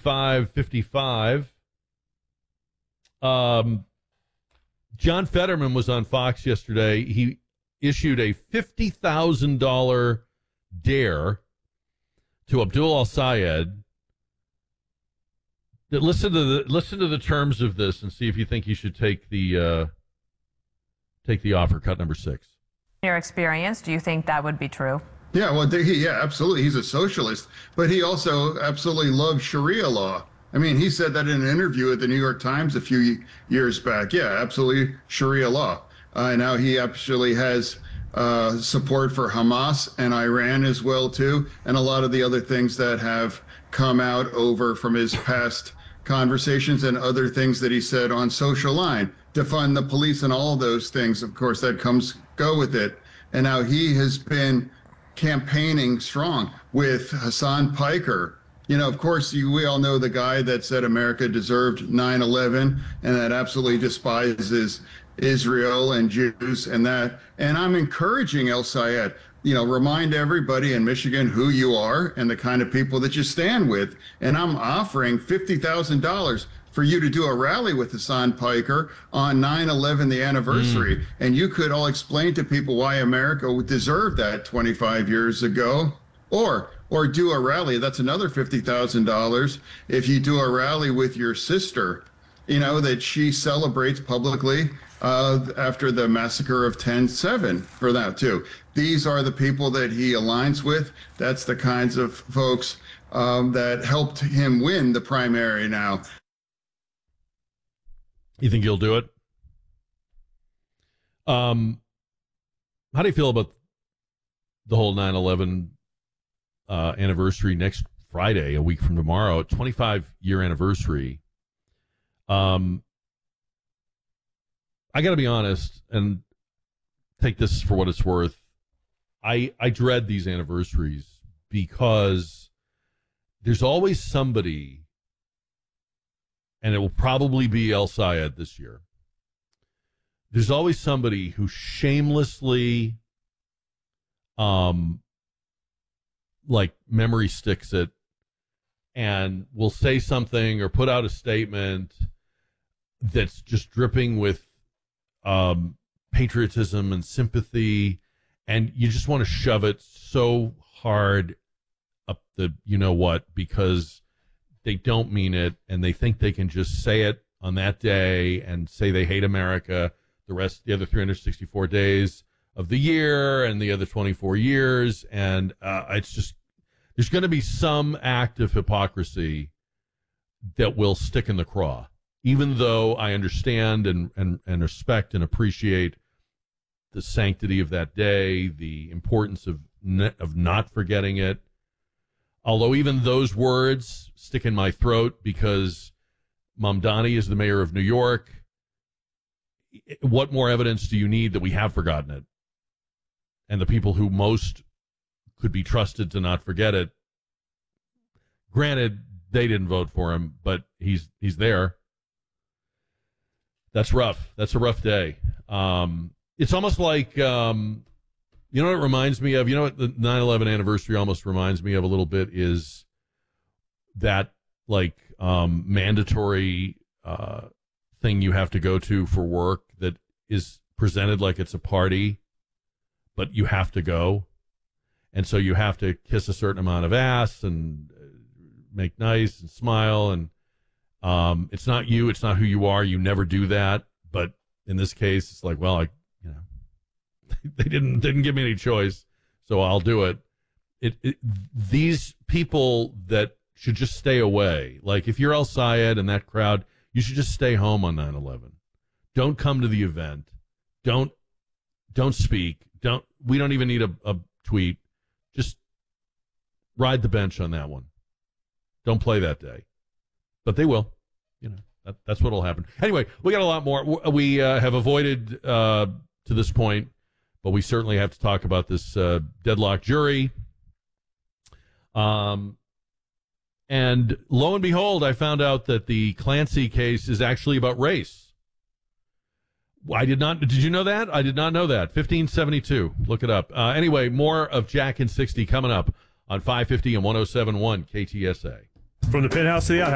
855-55. John Fetterman was on Fox yesterday. He issued a $50,000 dare to Abdul al-Sayed. Listen to the terms of this and see if you think you should take the offer. Cut number 6. In your experience, do you think that would be true? Yeah, well, yeah, absolutely. He's a socialist, but he also absolutely loves Sharia law. I mean, he said that in an interview at the New York Times a few years back. Yeah, absolutely, Sharia law. Now he actually has support for Hamas and Iran as well, too, and a lot of the other things that have come out over from his past conversations and other things that he said on Social Line, defund the police and all those things. Of course, that go with it. And now he has been campaigning strong with Hassan Piker. You know, of course, we all know the guy that said America deserved 9/11 and that absolutely despises Israel and Jews and that. And I'm encouraging el-Sayed, remind everybody in Michigan who you are and the kind of people that you stand with. And I'm offering $50,000 for you to do a rally with Hassan Piker on 9/11, the anniversary. And you could all explain to people why America would deserve that 25 years ago. Or do a rally. That's another $50,000 if you do a rally with your sister, that she celebrates publicly after the massacre of 10/7 for that, too. These are the people that he aligns with. That's the kinds of folks that helped him win the primary now. You think he'll do it? How do you feel about the whole 9/11 anniversary next Friday, a week from tomorrow, 25-year anniversary? I got to be honest and take this for what it's worth. I dread these anniversaries because there's always somebody, and it will probably be el-Sayed this year. There's always somebody who shamelessly, memory sticks it and will say something or put out a statement that's just dripping with patriotism and sympathy, and you just want to shove it so hard up the you-know-what because they don't mean it, and they think they can just say it on that day and say they hate America the other 364 days of the year and the other 24 years, and it's just, there's going to be some act of hypocrisy that will stick in the craw, even though I understand and respect and appreciate the sanctity of that day, the importance of not forgetting it. Although even those words stick in my throat because Mamdani is the mayor of New York. What more evidence do you need that we have forgotten it? And the people who most could be trusted to not forget it. Granted, they didn't vote for him, but he's there. That's rough. That's a rough day. It's almost like, you know what it reminds me of? You know what the 9/11 anniversary almost reminds me of a little bit is that mandatory thing you have to go to for work that is presented like it's a party, but you have to go. And so you have to kiss a certain amount of ass and make nice and smile. And it's not you. It's not who you are. You never do that. But in this case, it's like, well, they didn't give me any choice, so I'll do it. These people that should just stay away. Like if you're el-Sayed and that crowd, you should just stay home on 9/11. Don't come to the event. Don't speak. We don't even need a tweet. Just ride the bench on that one. Don't play that day. But they will. That's what will happen. Anyway, we got a lot more. We have avoided to this point, but we certainly have to talk about this deadlock jury. And lo and behold, I found out that the Clancy case is actually about race. Did you know that? I did not know that. 1572. Look it up. Anyway, more of Jack and 60 coming up on 550 and 107.1 KTSA. From the penthouse to the outhouse.